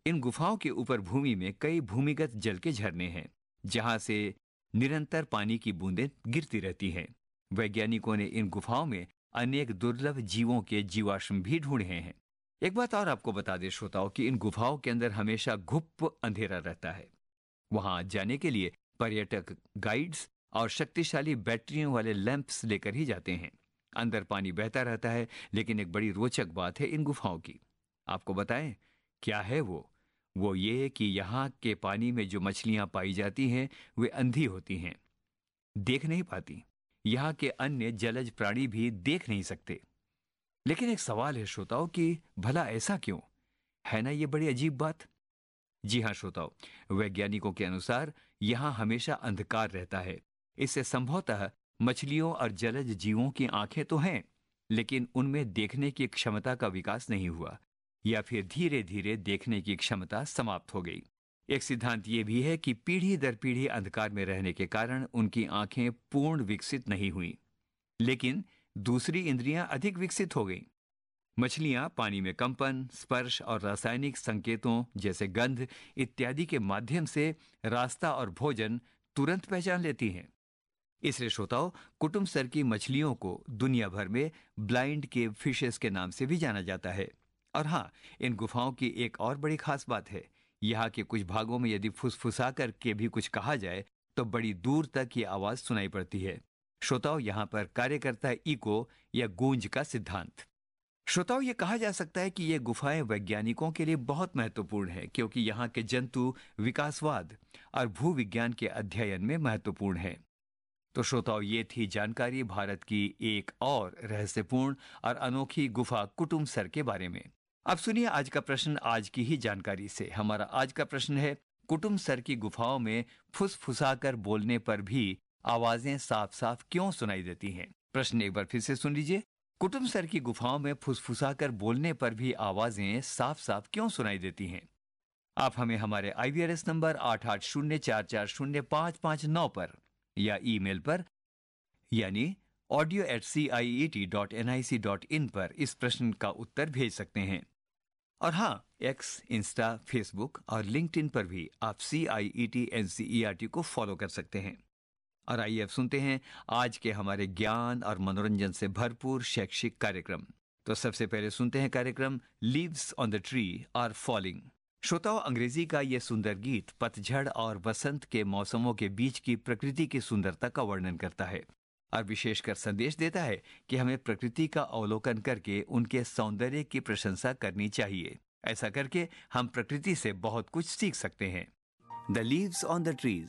इन गुफाओं के ऊपर भूमि में कई भूमिगत जल के झरने हैं, जहां से निरंतर पानी की बूंदें गिरती रहती हैं। वैज्ञानिकों ने इन गुफाओं में अनेक दुर्लभ जीवों के जीवाश्म भी ढूंढे हैं। एक बात और आपको बता दें श्रोताओं कि इन गुफाओं के अंदर हमेशा घुप अंधेरा रहता है। वहां जाने के लिए पर्यटक गाइड्स और शक्तिशाली बैटरियों वाले लैंप्स लेकर ही जाते हैं। अंदर पानी बहता रहता है, लेकिन एक बड़ी रोचक बात है इन गुफाओं की। आपको बताएं क्या है वो ये कि यहाँ के पानी में जो मछलियां पाई जाती हैं वे अंधी होती हैं, देख नहीं पाती। यहाँ के अन्य जलज प्राणी भी देख नहीं सकते। लेकिन एक सवाल है श्रोताओं कि भला ऐसा क्यों है ना, ये बड़ी अजीब बात। जी हाँ श्रोताओ, वैज्ञानिकों के अनुसार यहाँ हमेशा अंधकार रहता है। इससे संभवतः मछलियों और जलज जीवों की आंखें तो हैं, लेकिन उनमें देखने की क्षमता का विकास नहीं हुआ, या फिर धीरे धीरे देखने की क्षमता समाप्त हो गई। एक सिद्धांत ये भी है कि पीढ़ी दर पीढ़ी अंधकार में रहने के कारण उनकी आंखें पूर्ण विकसित नहीं हुई, लेकिन दूसरी इंद्रियां अधिक विकसित हो गईं। मछलियां पानी में कंपन, स्पर्श और रासायनिक संकेतों जैसे गंध इत्यादि के माध्यम से रास्ता और भोजन तुरंत पहचान लेती हैं। इसलिए श्रोताओं, कुटुंब स्तर की मछलियों को दुनिया भर में ब्लाइंड केव फिशेस के नाम से भी जाना जाता है। और हाँ, इन गुफाओं की एक और बड़ी खास बात है, यहाँ के कुछ भागों में यदि फुसफुसा कर के भी कुछ कहा जाए तो बड़ी दूर तक ये आवाज सुनाई पड़ती है। श्रोताओं, यहाँ पर कार्य करता है इको या गूंज का सिद्धांत। श्रोताओं, ये कहा जा सकता है कि ये गुफाएं वैज्ञानिकों के लिए बहुत महत्वपूर्ण है, क्योंकि यहाँ के जंतु विकासवाद और भूविज्ञान के अध्ययन में महत्वपूर्ण है। तो श्रोताओं, ये थी जानकारी भारत की एक और रहस्यपूर्ण और अनोखी गुफा कुटुंब सर के बारे में। अब सुनिए आज का प्रश्न आज की ही जानकारी से। हमारा आज का प्रश्न है, कुटुंब सर की गुफाओं में फुसफुसाकर बोलने पर भी आवाजें साफ साफ क्यों सुनाई देती हैं? प्रश्न एक बार फिर से सुन लीजिए। कुटुंब सर की गुफाओं में फुसफुसाकर बोलने पर भी आवाजें साफ साफ क्यों सुनाई देती हैं? आप हमें हमारे IVRS नंबर 8804405559 पर या ईमेल पर यानी audio@ciet.nic.in पर इस प्रश्न का उत्तर भेज सकते हैं। और हाँ, एक्स, इंस्टा, फेसबुक और लिंक्डइन पर भी आप CIET NCERT को फॉलो कर सकते हैं। और आइए अब सुनते हैं आज के हमारे ज्ञान और मनोरंजन से भरपूर शैक्षिक कार्यक्रम। तो सबसे पहले सुनते हैं कार्यक्रम leaves on the tree are falling. श्रोताओं, अंग्रेजी का यह सुंदर गीत पतझड़ और वसंत के मौसमों के बीच की प्रकृति की सुंदरता का वर्णन करता है और विशेषकर संदेश देता है कि हमें प्रकृति का अवलोकन करके उनके सौंदर्य की प्रशंसा करनी चाहिए। ऐसा करके हम प्रकृति से बहुत कुछ सीख सकते हैं। The leaves on the trees.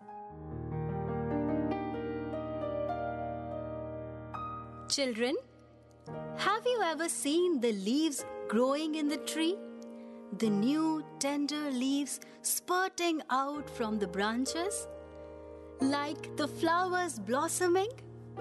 Children, have you ever seen the leaves growing in the tree? The new tender leaves spurting out from the branches, like the flowers blossoming?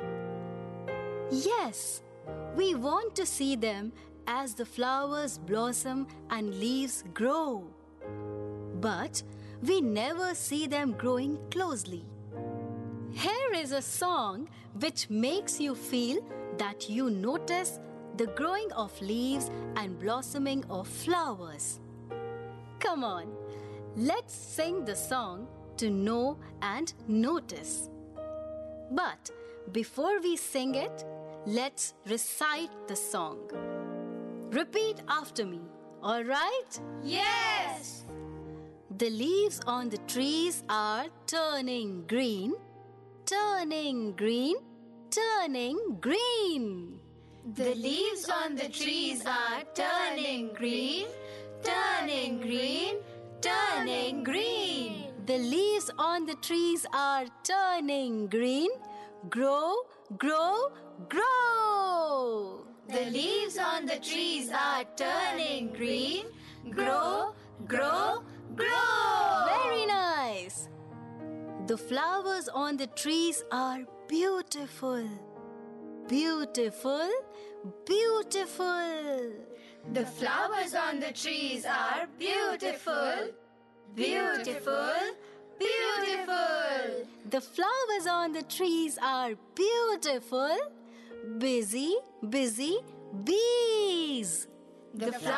Yes, we want to see them as the flowers blossom and leaves grow. But we never see them growing closely. Here is a song which makes you feel that you notice the growing of leaves and blossoming of flowers. Come on, let's sing the song to know and notice. But before we sing it, let's recite the song. Repeat after me, all right? Yes! The leaves on the trees are turning green, turning green, turning green. The leaves on the trees are turning green, turning green, turning green. The leaves on the trees are turning green. Grow, grow, grow. The leaves on the trees are turning green. Grow, grow, grow. Very nice. The flowers on the trees are beautiful, beautiful, beautiful. The flowers on the trees are beautiful, beautiful, beautiful. The flowers on the trees are beautiful. Busy, busy bees. The